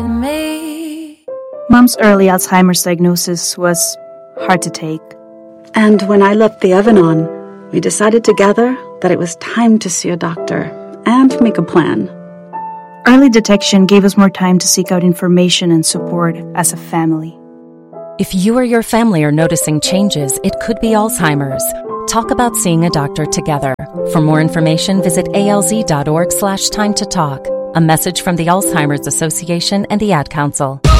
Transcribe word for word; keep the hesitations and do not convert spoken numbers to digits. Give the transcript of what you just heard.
Me. Mom's early Alzheimer's diagnosis was hard to take. And when I left the oven on, we decided together that it was time to see a doctor and make a plan. Early detection gave us more time to seek out information and support as a family. If you or your family are noticing changes, it could be Alzheimer's. Talk about seeing a doctor together. For more information, visit alz.org slash time to talk. A message from the Alzheimer's Association and the Ad Council.